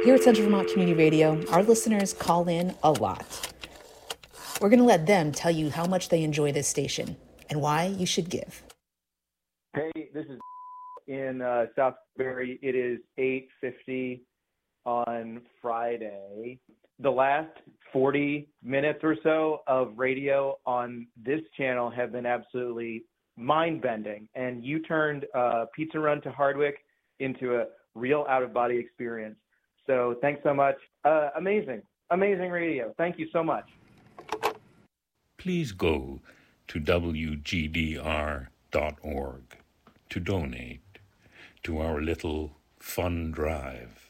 Here at Central Vermont Community Radio, our listeners call in a lot. We're going to let them tell you how much they enjoy this station and why you should give. Hey, this is in Southbury. It is 8:50 on Friday. The last 40 minutes or so of radio on this channel have been absolutely mind-bending, and you turned Pizza Run to Hardwick into a real out-of-body experience. So thanks so much. Amazing radio. Thank you so much. Please go to WGDR.org to donate to our little fun drive.